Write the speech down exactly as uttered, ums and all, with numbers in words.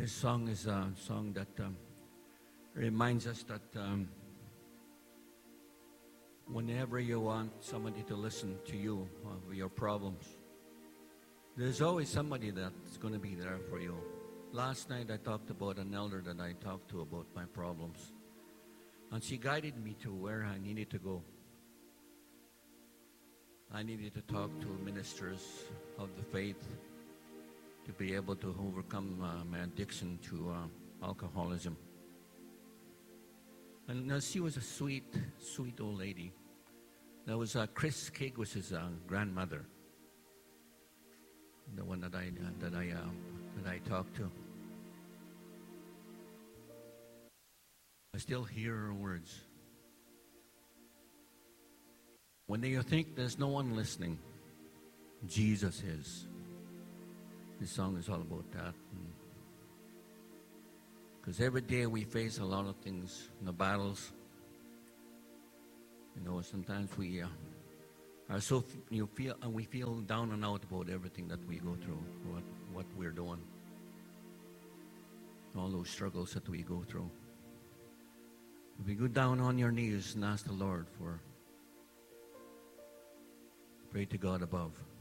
This song is a song that um, reminds us that um, whenever you want somebody to listen to you of your problems, there's always somebody that's going to be there for you. Last night I talked about an elder that I talked to about my problems, and she guided me to where I needed to go. I needed to talk to ministers of the faith to be able to overcome uh, my addiction to uh, alcoholism. And uh, she was a sweet, sweet old lady. That was uh, Chris Kagwas' uh, grandmother, the one that I uh, that I uh, that I talked to. I still hear her words. When you think there's no one listening, Jesus is. This song is all about that. Because every day we face a lot of things, the battles. You know, sometimes we uh, are so you feel and we feel down and out about everything that we go through, what what we're doing, all those struggles that we go through. If you go down on your knees and ask the Lord for, pray to God above.